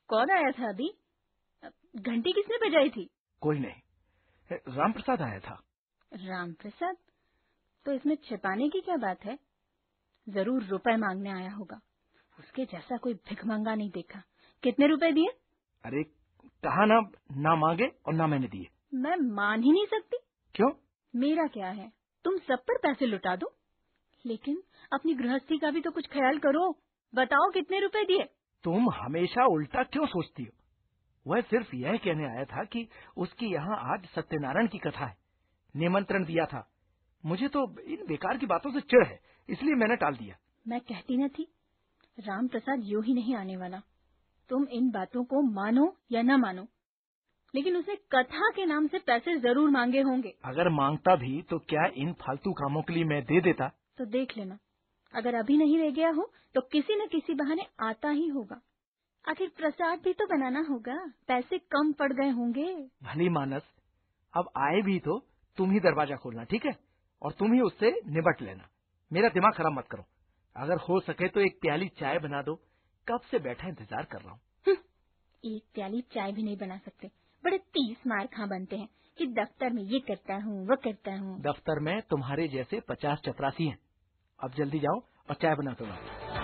कौन आया था अभी? घंटी किसने बजाई थी? कोई नहीं, राम प्रसाद आया था। राम प्रसाद? तो इसमें छिपाने की क्या बात है? जरूर रुपए मांगने आया होगा। उसके जैसा कोई भिखमंगा नहीं देखा। कितने रुपए दिए? अरे कहा ना मांगे और ना मैंने दिए। मैं मान ही नहीं सकती। क्यों? मेरा क्या है, तुम सब पर पैसे लुटा दो, लेकिन अपनी गृहस्थी का भी तो कुछ ख्याल करो। बताओ कितने रुपए दिए? तुम हमेशा उल्टा क्यों सोचती हो? वह सिर्फ यह कहने आया था कि उसकी यहाँ आज सत्यनारायण की कथा है, निमंत्रण दिया था। मुझे तो इन बेकार की बातों से चिढ़ है, इसलिए मैंने टाल दिया। मैं कहती न थी, राम प्रसाद यूं ही नहीं आने वाला। तुम इन बातों को मानो या न मानो, लेकिन उसने कथा के नाम से पैसे जरूर मांगे होंगे। अगर मांगता भी तो क्या इन फालतू कामों के लिए मैं दे देता? तो देख लेना, अगर अभी नहीं रह गया हो तो किसी न किसी बहाने आता ही होगा। आखिर प्रसाद भी तो बनाना होगा, पैसे कम पड़ गए होंगे। भली मानस, अब आए भी तो तुम ही दरवाजा खोलना, ठीक है? और तुम ही उससे निबट लेना। मेरा दिमाग खराब मत करो। अगर हो सके तो एक प्याली चाय बना दो, कब से बैठा इंतजार कर रहा हूँ। एक प्याली चाय भी नहीं बना सकते। बड़े 30 मार खा बनते हैं कि दफ्तर में ये करता हूँ वो करता हूँ। दफ्तर में तुम्हारे जैसे 50 चपरासी हैं। अब जल्दी जाओ और चाय बना कर लाओ।